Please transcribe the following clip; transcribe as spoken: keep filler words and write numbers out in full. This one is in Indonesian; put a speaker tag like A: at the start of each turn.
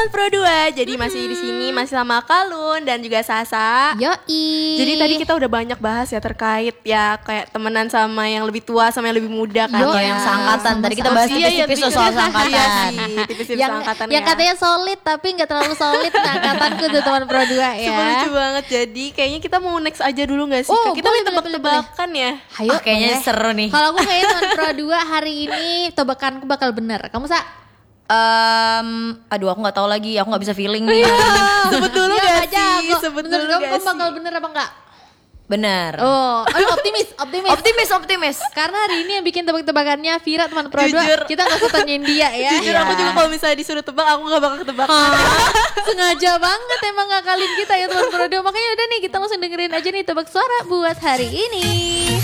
A: teman Pro dua. Jadi hmm. masih di sini masih sama Kalun dan juga Sasa.
B: Yoi.
A: Jadi tadi kita udah banyak bahas ya terkait ya kayak temenan sama yang lebih tua sama yang lebih muda kan.
B: Yo,
C: atau yang seangkatan. Tadi kita bahas
A: iya,
C: tipis-tipis
A: iya,
C: soal seangkatan.
A: Iya sih, tipis-tipis
B: yang,
A: seangkatan
B: yang
A: ya.
B: katanya solid tapi nggak terlalu solid angkatanku tuh teman Pro dua ya.
A: Super lucu banget. Jadi kayaknya kita mau next aja dulu gak sih?
B: Oh,
A: kita
B: boleh,
A: mau tebak-tebakan ya.
B: Ayo,
C: Oh, kayaknya
B: boleh.
C: seru nih.
B: Kalau aku kayaknya teman Pro dua hari ini tebakanku bakal bener. Kamu Sa?
C: Um, aduh aku nggak tahu lagi, aku nggak bisa feeling nih.
A: Sebut dulu
B: Iya,
A: gak
B: nggak jago.
A: sih? Sebut
B: Menurut
A: dulu
B: kamu,
A: gak
B: kamu bakal
A: sih?
B: bener apa enggak?
C: Bener.
B: Oh, oh optimis, optimis.
C: Optimis, optimis.
B: Karena hari ini yang bikin tebak-tebakannya Vira teman Pro dua.
A: Jujur.
B: Kita gak usah tanyain dia ya.
A: Jujur
B: Ya.
A: aku juga kalau misalnya disuruh tebak aku gak bakal ketebak.
B: Sengaja banget emang ngakalin kita ya teman Pro dua. Makanya udah nih kita langsung dengerin aja nih tebak suara buat hari ini.